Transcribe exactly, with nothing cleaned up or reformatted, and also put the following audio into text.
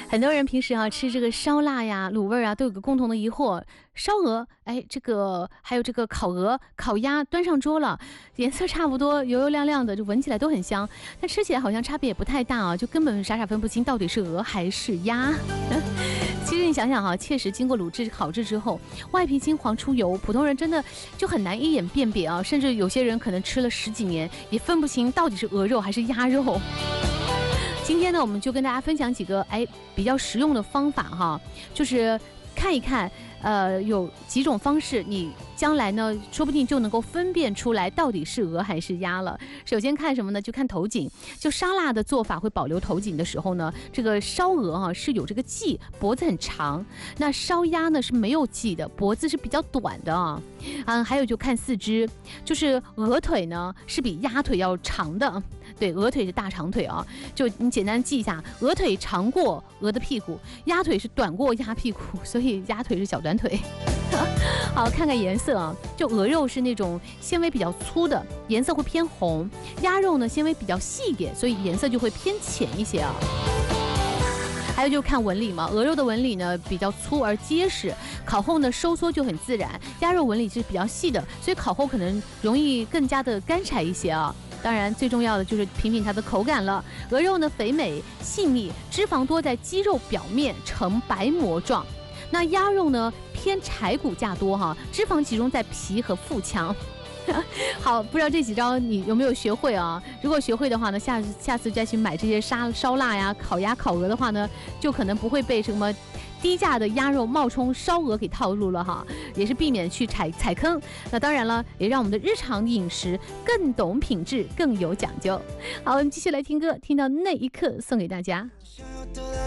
很多人平时啊吃这个烧腊呀、卤味啊，都有个共同的疑惑：烧鹅，哎，这个还有这个烤鹅、烤鸭端上桌了，颜色差不多，油油亮亮的，就闻起来都很香，但吃起来好像差别也不太大啊，就根本傻傻分不清到底是鹅还是鸭。其实你想想哈、啊，确实经过卤制、烤制之后，外皮金黄出油，普通人真的就很难一眼辨别啊，甚至有些人可能吃了十几年，也分不清到底是鹅肉还是鸭肉。今天呢，我们就跟大家分享几个哎比较实用的方法哈，就是看一看，呃，有几种方式，你将来呢，说不定就能够分辨出来到底是鹅还是鸭了。首先看什么呢？就看头颈。就沙拉的做法会保留头颈的时候呢，这个烧鹅啊是有这个髻，脖子很长；那烧鸭呢是没有髻的，脖子是比较短的啊。嗯，还有就看四肢，就是鹅腿呢是比鸭腿要长的，对，鹅腿是大长腿啊。就你简单记一下，鹅腿长过鹅的屁股，鸭腿是短过鸭屁股，所以鸭腿是小短腿。好，看看颜色啊，就鹅肉是那种纤维比较粗的，颜色会偏红；鸭肉呢纤维比较细一点，所以颜色就会偏浅一些啊。还有就看纹理嘛，鹅肉的纹理呢比较粗而结实，烤后呢收缩就很自然；鸭肉纹理是比较细的，所以烤后可能容易更加的干柴一些啊。当然最重要的就是品品它的口感了。鹅肉呢肥美细腻，脂肪多在肌肉表面呈白膜状；那鸭肉呢偏柴骨架多哈，脂肪集中在皮和腹腔。好，不知道这几招你有没有学会啊？如果学会的话呢，下下次再去买这些沙烧腊呀、烤鸭、烤鹅的话呢，就可能不会被什么低价的鸭肉冒充烧鹅给套路了哈，也是避免去踩踩坑。那当然了，也让我们的日常饮食更懂品质，更有讲究。好，我们继续来听歌，听到那一刻送给大家。